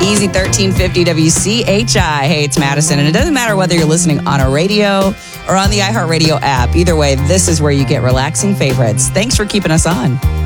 Easy 1350 WCHI. Hey, it's Madison, and it doesn't matter whether you're listening on a radio or on the iHeartRadio app. Either way, this is where you get relaxing favorites. Thanks for keeping us on.